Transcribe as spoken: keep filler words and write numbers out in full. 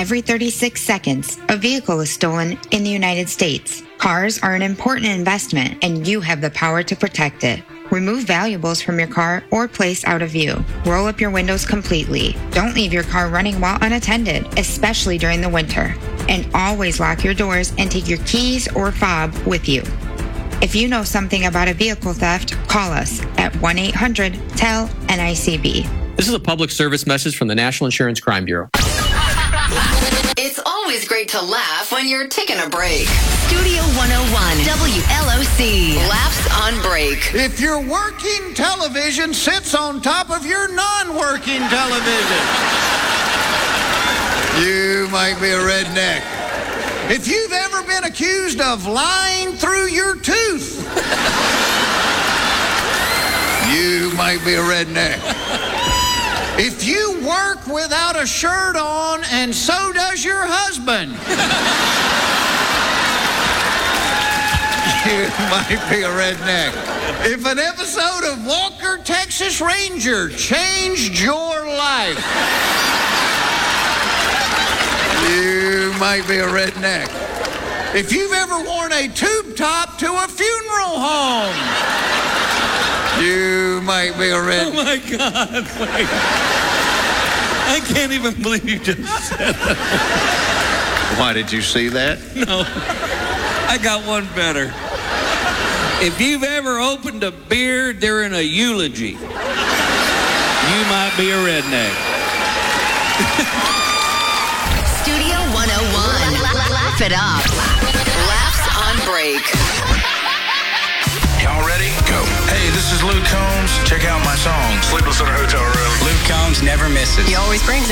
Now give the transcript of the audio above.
Every thirty-six seconds, a vehicle is stolen in the United States. Cars are an important investment, and you have the power to protect it. Remove valuables from your car or place out of view. Roll up your windows completely. Don't leave your car running while unattended, especially during the winter. And always lock your doors and take your keys or fob with you. If you know something about a vehicle theft, call us at one eight hundred T E L N I C B. This is a public service message from the National Insurance Crime Bureau. It's always great to laugh when you're taking a break. Studio one oh one, W L O C. Laughs on break. If your working television sits on top of your non-working television, you might be a redneck. If you've ever been accused of lying through your tooth, you might be a redneck. If you work without a shirt on and so does your husband, you might be a redneck. If an episode of Walker, Texas Ranger changed your life, you might be a redneck. If you've ever worn a tube top to a funeral home, you might be a redneck. Oh, my God. Wait. I can't even believe you just said that. Why, did you see that? No. I got one better. If you've ever opened a beer during a eulogy, you might be a redneck. Studio one oh one. Laugh it up. Laughs on break. Y'all ready? Go. Hey, this is Luke Combs. Check out my song, Sleepless in a Hotel Room. Luke Combs never misses. He always brings it.